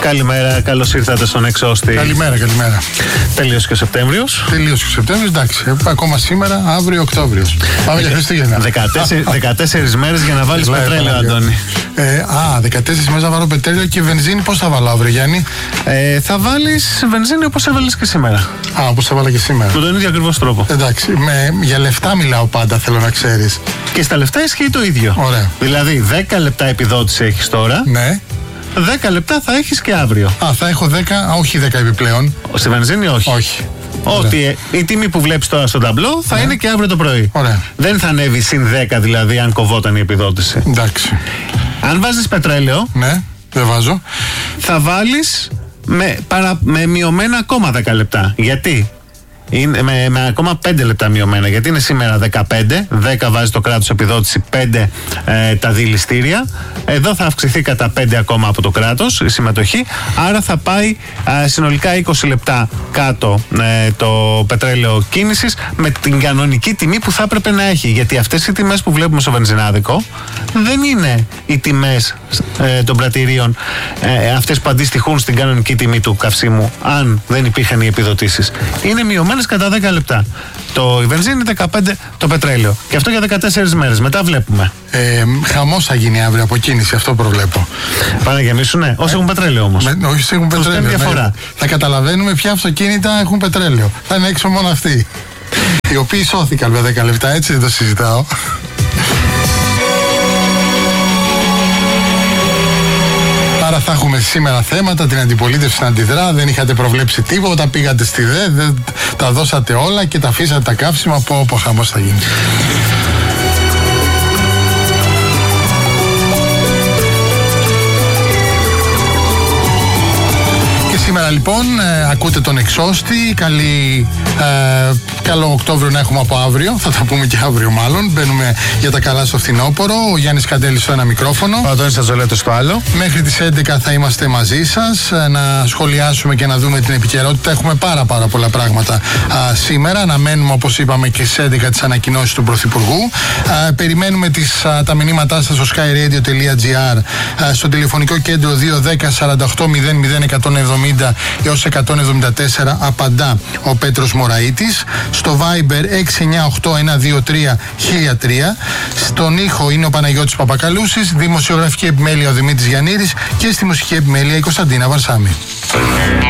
Καλημέρα, καλώς ήρθατε στον Εξώστη. Καλημέρα. Τελείωσε και ο Σεπτέμβριος. Εντάξει. Ακόμα σήμερα, αύριο Οκτώβριος. Πάμε για Χριστούγεννα. 14 μέρες για να βάλεις πετρέλαιο, Αντώνη. 14 μέρες να βάλω πετρέλαιο και βενζίνη. Πώς θα βάλω αύριο, Γιάννη? Θα βάλεις βενζίνη όπως έβαλες και σήμερα. Όπως θα βάλω και σήμερα. Με τον ίδιο ακριβώς τρόπο. Εντάξει. Για λεφτά μιλάω πάντα, θέλω να ξέρεις. Και στα λεφτά ισχύει το ίδιο. Ωραία. Δηλαδή 10 λεπτά επιδότηση έχεις τώρα. Ναι. 10 λεπτά θα έχεις και αύριο. Θα έχω 10, όχι 10 επιπλέον. Στη βενζίνη όχι. Όχι. Ότι η τιμή που βλέπεις τώρα στο ταμπλό θα είναι και αύριο το πρωί. Ωραία. Δεν θα ανέβει συν 10 δηλαδή αν κοβόταν η επιδότηση. Εντάξει. Αν βάζεις πετρέλαιο. Ναι, δεν βάζω. Θα βάλεις με μειωμένα ακόμα 10 λεπτά. Γιατί? Είναι με ακόμα 5 λεπτά μειωμένα. Γιατί είναι σήμερα 15, 10 βάζει το κράτος επιδότηση, 5 τα δηληστήρια. Εδώ θα αυξηθεί κατά 5 ακόμα από το κράτος η συμμετοχή. Άρα θα πάει συνολικά 20 λεπτά κάτω το πετρέλαιο κίνησης με την κανονική τιμή που θα έπρεπε να έχει. Γιατί αυτές οι τιμές που βλέπουμε στο βενζινάδικο δεν είναι οι τιμές των πρατηρίων αυτές που αντιστοιχούν στην κανονική τιμή του καυσίμου αν δεν υπήρχαν οι επιδοτήσεις. Είναι μειωμένες κατά 10 λεπτά. Η βενζίνη 15 το πετρέλαιο. Και αυτό για 14 μέρες. Μετά βλέπουμε. Χαμός θα γίνει αύριο από κίνηση, αυτό προβλέπω. Πάνε να γεμίσουνε. Όσοι έχουν πετρέλαιο όμως. Όχι, έχουν πετρέλαιο. Διαφορά. Θα καταλαβαίνουμε ποια αυτοκίνητα έχουν πετρέλαιο. Θα είναι έξω μόνο αυτοί. Οι οποίοι σώθηκαν με 10 λεπτά, έτσι δεν το συζητάω. Άρα θα έχουμε σήμερα θέματα, την αντιπολίτευση να αντιδρά, δεν είχατε προβλέψει τίποτα, πήγατε στη ΔΕ, τα δώσατε όλα και τα αφήσατε τα καύσιμα, από χαμός θα γίνει. Σήμερα λοιπόν ακούτε τον Εξώστη. Καλό Οκτώβριο να έχουμε από αύριο. Θα τα πούμε και αύριο μάλλον. Μπαίνουμε για τα καλά στο φθινόπωρο. Ο Γιάννης Καντέλης στο ένα μικρόφωνο. Ο Αντώνης Ατζολέτος στο άλλο. Μέχρι τις 11 θα είμαστε μαζί σας. Να σχολιάσουμε και να δούμε την επικαιρότητα. Έχουμε πάρα πολλά πράγματα σήμερα. Αναμένουμε, όπως είπαμε, και στις 11 τις ανακοινώσεις του Πρωθυπουργού. Περιμένουμε τα μηνύματά σας στο skyradio.gr, στο τηλεφωνικό κέντρο 210 48 00 170 έως 174 απαντά ο Πέτρος Μωραΐτης. Στο Viber 698-123-1003. Στον ήχο είναι ο Παναγιώτης Παπακαλούσης. Δημοσιογραφική επιμέλεια ο Δημήτρης Γιαννήρης. Και στη μουσική επιμέλεια η Κωνσταντίνα Βαρσάμη.